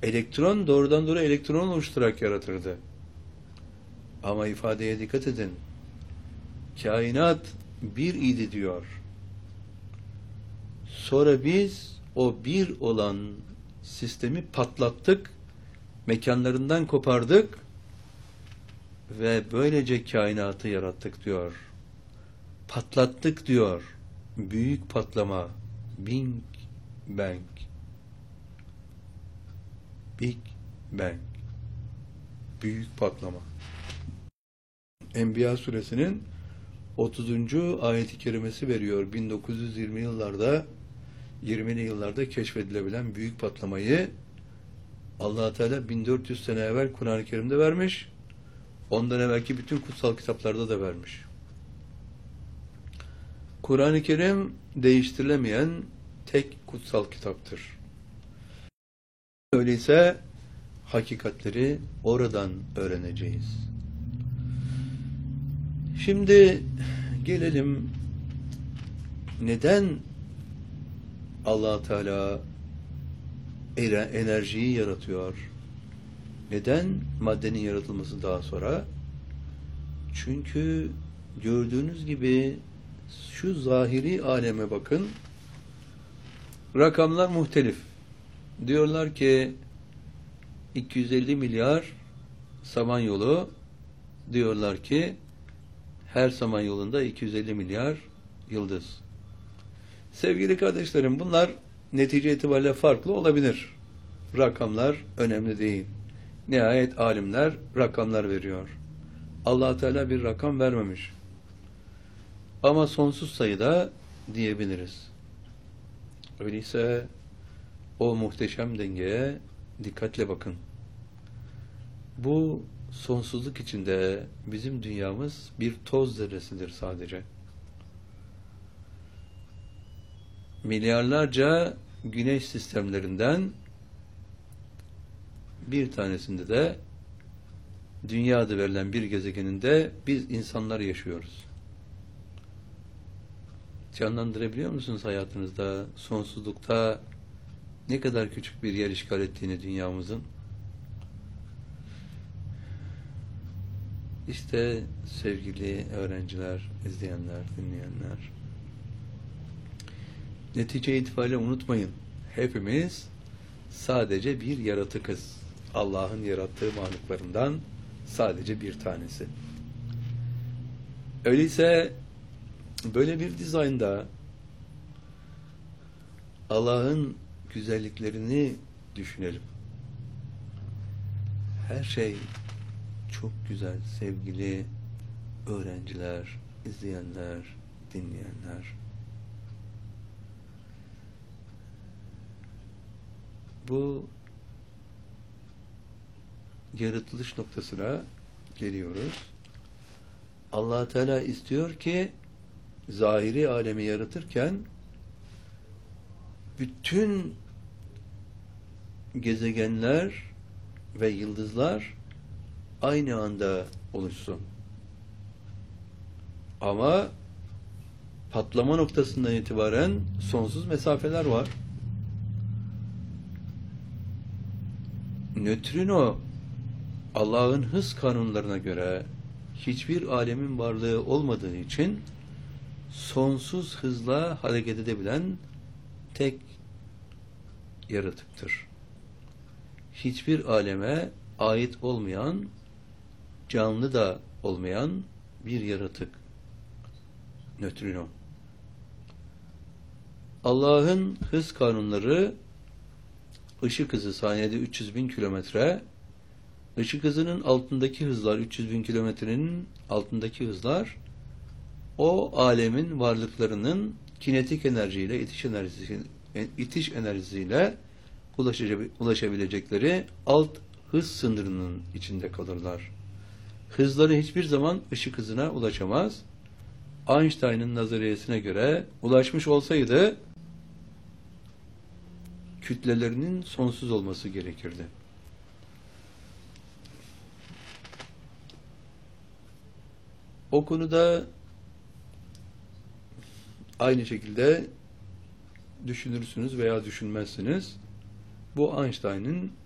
Elektron doğrudan doğruya elektron oluşturarak yaratırdı. Ama ifadeye dikkat edin. Kainat bir idi diyor. Sonra biz o bir olan sistemi patlattık, mekanlarından kopardık ve böylece kainatı yarattık diyor. Patlattık diyor. Büyük patlama. Big Bang. Big Bang. Büyük patlama. Enbiya suresinin 30. ayet-i kerimesi veriyor. 1920'li yıllarda keşfedilebilen büyük patlamayı Allah Teala 1400 sene evvel Kur'an-ı Kerim'de vermiş. Ondan evvelki bütün kutsal kitaplarda da vermiş. Kur'an-ı Kerim değiştirilemeyen tek kutsal kitaptır. Öyleyse hakikatleri oradan öğreneceğiz. Şimdi gelelim neden Allah Teala enerjiyi yaratıyor? Neden maddenin yaratılması daha sonra? Çünkü gördüğünüz gibi şu zahiri aleme bakın. Rakamlar muhtelif. Diyorlar ki 250 milyar samanyolu, diyorlar ki her samanyolunda 250 milyar yıldız. Sevgili kardeşlerim, bunlar netice itibariyle farklı olabilir. Rakamlar önemli değil. Nihayet alimler rakamlar veriyor. Allah Teala bir rakam vermemiş. Ama sonsuz sayıda diyebiliriz. Öyleyse o muhteşem dengeye dikkatle bakın. Bu sonsuzluk içinde bizim dünyamız bir toz zerresidir sadece. Milyarlarca güneş sistemlerinden bir tanesinde de dünya adı verilen bir gezegeninde biz insanlar yaşıyoruz. Canlandırabiliyor musunuz hayatınızda, sonsuzlukta ne kadar küçük bir yer işgal ettiğini dünyamızın? İşte sevgili öğrenciler, izleyenler, dinleyenler, netice itibariyle unutmayın, hepimiz sadece bir yaratıkız. Allah'ın yarattığı mahluklarından sadece bir tanesi. Öyleyse böyle bir dizaynda Allah'ın güzelliklerini düşünelim. Her şey çok güzel sevgili öğrenciler, izleyenler, dinleyenler. Bu yaratılış noktasına geliyoruz. Allah Teala istiyor ki zahiri alemi yaratırken bütün gezegenler ve yıldızlar aynı anda oluşsun. Ama patlama noktasından itibaren sonsuz mesafeler var. Nötrino Allah'ın hız kanunlarına göre hiçbir alemin varlığı olmadığı için sonsuz hızla hareket edebilen tek yaratıktır. Hiçbir aleme ait olmayan, canlı da olmayan bir yaratık. Nötrino. Allah'ın hız kanunları ışık hızı saniyede 300.000 kilometre. Işık hızının altındaki hızlar, 300.000 kilometrenin altındaki hızlar o alemin varlıklarının kinetik enerjiyle, itiş enerjisiyle ulaşabilecekleri alt hız sınırının içinde kalırlar. Hızları hiçbir zaman ışık hızına ulaşamaz. Einstein'ın nazariyesine göre ulaşmış olsaydı kütlelerinin sonsuz olması gerekirdi. O konuda aynı şekilde düşünürsünüz veya düşünmezsiniz. Bu Einstein'ın